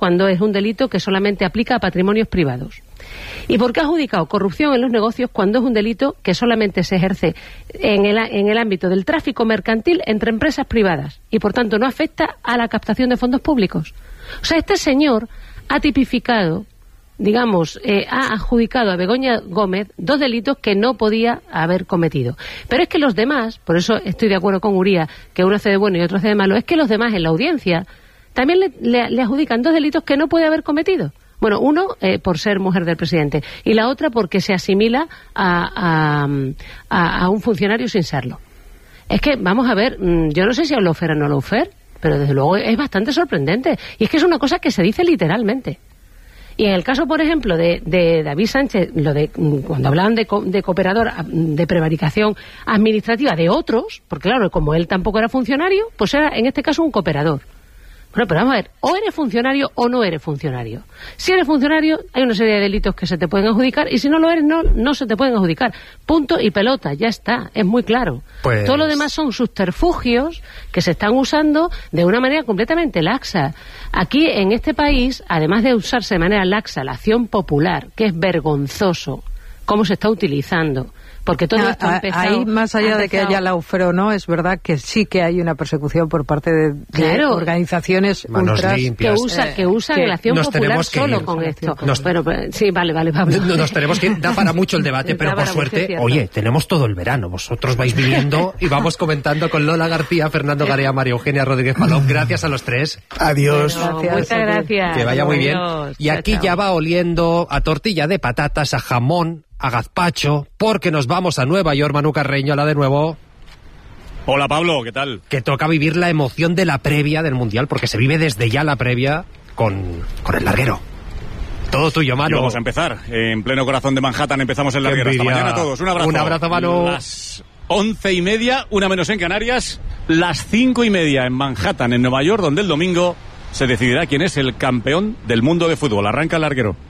cuando es un delito que solamente aplica a patrimonios privados. ¿Y por qué ha adjudicado corrupción en los negocios cuando es un delito que solamente se ejerce en el ámbito del tráfico mercantil entre empresas privadas y por tanto no afecta a la captación de fondos públicos? O sea, este señor ha tipificado, digamos, ha adjudicado a Begoña Gómez 2 delitos que no podía haber cometido. Pero es que los demás, por eso estoy de acuerdo con Uría, que uno hace de bueno y otro hace de malo, es que los demás en la audiencia también le adjudican 2 delitos que no puede haber cometido. Bueno, uno por ser mujer del presidente y la otra porque se asimila a un funcionario sin serlo. Es que, vamos a ver, yo no sé si es lawfare o no lawfare, pero desde luego es bastante sorprendente. Y es que es una cosa que se dice literalmente. Y en el caso, por ejemplo, de David Sánchez, cuando hablaban de cooperador, de prevaricación administrativa de otros, porque claro, como él tampoco era funcionario, pues era en este caso un cooperador. Bueno, pero vamos a ver, o eres funcionario o no eres funcionario. Si eres funcionario, hay una serie de delitos que se te pueden adjudicar, y si no lo eres, no se te pueden adjudicar. Punto y pelota, ya está, es muy claro. Pues... Todo lo demás son subterfugios que se están usando de una manera completamente laxa. Aquí, en este país, además de usarse de manera laxa la acción popular, que es vergonzoso cómo se está utilizando, porque todo esto ha empezado... Ahí, más allá de que haya lawfare o no, es verdad que sí que hay una persecución por parte de organizaciones ultras que usan la acción popular solo con esto. Sí, vale, Pablo. Nos tenemos que ir, da para mucho el debate, pero por suerte, oye, tenemos todo el verano. Vosotros vais viniendo y vamos comentando con Lola García, Fernando Garea, María Eugenia Rodríguez Palón. Gracias a los 3. Adiós. Muchas gracias. Que vaya muy bien. Y aquí chao. Ya va oliendo a tortilla de patatas, a jamón, a gazpacho, porque nos vamos a Nueva York. Manu Carreño, hola de nuevo. Hola Pablo, ¿qué tal? Que toca vivir la emoción de la previa del Mundial, porque se vive desde ya la previa con el larguero. Todo tuyo, Manu. Y vamos a empezar. En pleno corazón de Manhattan empezamos el larguero. Hasta mañana a todos. Un abrazo. Un abrazo, Manu. Las 11:30, 1 menos en Canarias, las 5:30 en Manhattan, en Nueva York, donde el domingo se decidirá quién es el campeón del mundo de fútbol. Arranca el larguero.